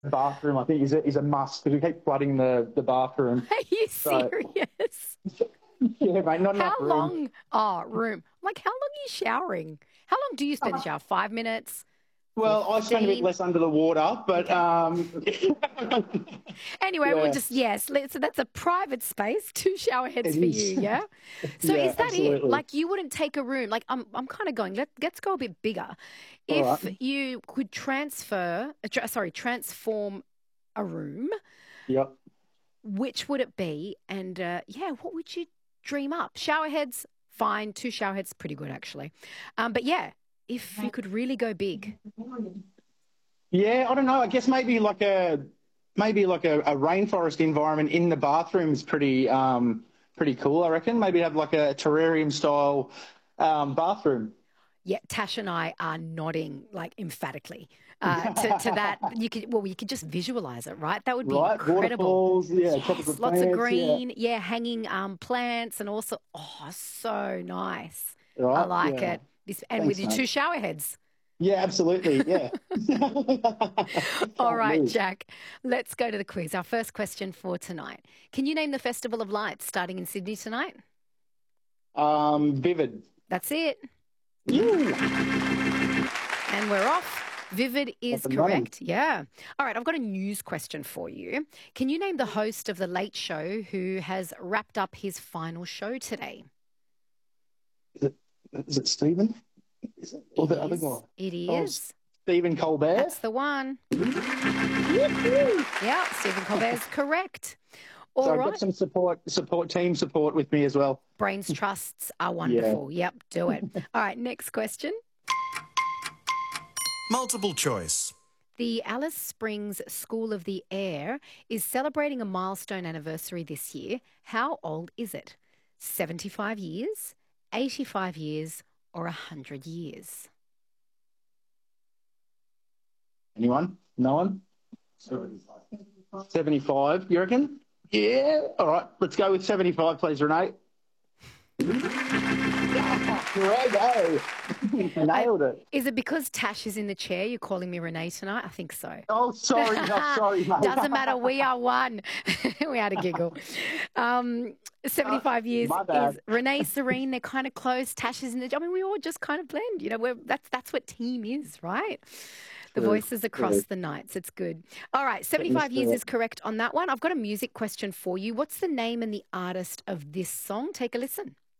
bathroom, I think, is a must because we keep flooding the bathroom. Are you So, serious? yeah, mate, not enough How room. long? Oh, room. Like, how long are you showering? How long do you spend in the shower? 5 minutes? Well, I spend a bit 15? less under the water, but Okay. Anyway, we'll yeah, just, yes. So that's a private space, two shower heads it for you, is. yeah? So Yeah, is that it? absolutely. Like, you wouldn't take a room. Like, I'm kind of going, let's go a bit bigger. All If right. you could transform a room, Yep. which would it be? And yeah, what would you dream up? Shower heads, fine. Two shower heads, pretty good actually. But yeah, if you could really go big, Yeah, I don't know. I guess maybe like a rainforest environment in the bathroom is pretty cool. I reckon maybe have like a terrarium style bathroom. yeah, Tash and I are nodding like emphatically to that. You could just visualize it, right? That would be Right, incredible. waterfalls, yeah, tropical Yes, lots of plants, yeah, green, yeah, hanging plants, and also so nice. I right, like yeah. it. This and with Thanks, your mate. two shower heads. Yeah, absolutely, yeah. All Can't right, lose. Jack, let's go to the quiz. Our first question for tonight. Can you name the Festival of Lights starting in Sydney tonight? Vivid. That's it. Yeah, And we're off. Vivid up is and running. correct. Yeah. All right, I've got a news question for you. Can you name the host of The Late Show who has wrapped up his final show today? Is it, is it Stephen? Is it? Or It the other is. guy? It Oh, is. Stephen Colbert? That's the one. Woo-hoo. Yeah, Stephen Colbert is correct. All So I've got right. some team support with me as well. Brains trusts are Yeah. wonderful. Yep, do it. All right, next question. Multiple choice. The Alice Springs School of the Air is celebrating a milestone anniversary this year. How old is it? 75 years, 85 years, or 100 years? Anyone? No one? 75, you reckon? Yeah. All right, let's go with 75, please, Renee. Grego. I, Nailed it. is it because Tash is in the chair you're calling me Renee tonight? I think so. Oh, sorry. Oh, sorry, mate. Doesn't matter. We are one. We had a giggle. 75 years My is bad. Renee Serene. They're kind of close. Tash is in the. I mean, we all just kind of blend. You know, that's what team is, right? The True, voices across true. the nights. It's good. All right, Getting used 75 years to it. is correct on that one. I've got a music question for you. What's the name and the artist of this song? Take a listen.